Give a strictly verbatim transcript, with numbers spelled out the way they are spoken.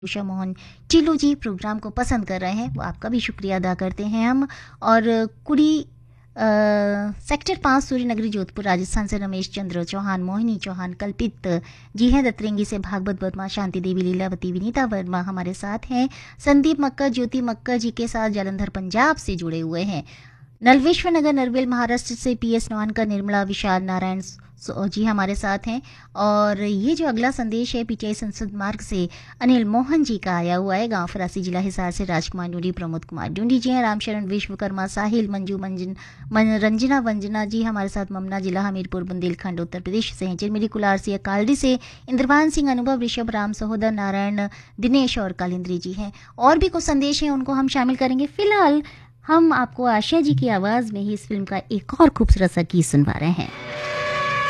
उषा मोहन टिल्लू जी programme को पसंद कर रहे हैं, वो आपका भी शुक्रिया अदा करते हैं हम। और कुड़ी अ, सेक्टर पाँच सूर्य नगरी जोधपुर राजस्थान से रमेश चंद्र चौहान, मोहिनी चौहान, कल्पित जी हैं दतरेंगी से, भागवत वर्मा, शांति देवी, लीलावती, विनीता वर्मा हमारे साथ हैं, संदीप मक्कर, ज्योति मक्कर जी के साथ जालंधर पंजाब से जुड़े हुए हैं, नलवेश्वर नगर नरवेल महाराष्ट्र से पी एस नवानकर, निर्मला, विशाल, नारायण जी हमारे साथ हैं। और ये जो अगला संदेश है पीटीआई संसद मार्ग से अनिल मोहन जी का आया हुआ है, गांव फरासी जिला हिसार से राजकुमार डूडी, प्रमोद कुमार डूडी जी हैं, रामशरण विश्वकर्मा, साहिल, मंजू, मंजन मन रंजना वंजना जी हमारे साथ ममना जिला हमीरपुर बुंदेलखंड उत्तर प्रदेश से हैं, चिरमिरी कुलार से कालडी से इंद्रभान सिंह, अनुभव, ऋषभ, राम सहोदर, नारायण, दिनेश और कालिंद्री जी हैं। और भी कुछ संदेश हैं, उनको हम शामिल करेंगे। फिलहाल हम आपको आशा जी की आवाज़ में ही इस फिल्म का एक और खूबसूरत सा गीत सुनवा रहे हैं।